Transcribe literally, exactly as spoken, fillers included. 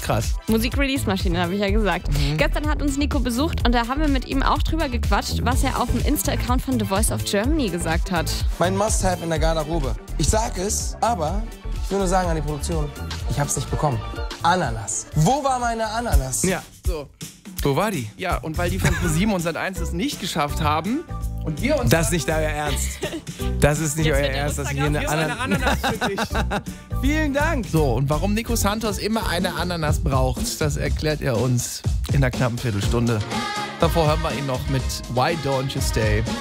krass. Musik-Release-Maschine, habe ich ja gesagt. Mhm. Gestern hat uns Nico besucht und da haben wir mit ihm auch drüber gequatscht, was er auf dem Insta-Account von The Voice of Germany gesagt hat. Mein Must-Have in der Garderobe. Ich sag es, aber ich will nur sagen an die Produktion, ich hab's nicht bekommen. Ananas. Wo war meine Ananas? Ja, so. Wo war die? Ja, und weil die von ProSieben und Sat eins es nicht geschafft haben und wir uns... Das ist nicht euer Ernst. Das ist nicht Jetzt euer wird der Ernst, dass Instagram- hier eine eine Ananas... Ananas für dich. Vielen Dank. So, und warum Nico Santos immer eine Ananas braucht, das erklärt er uns in einer knappen Viertelstunde. Davor hören wir ihn noch mit Why Don't You Stay.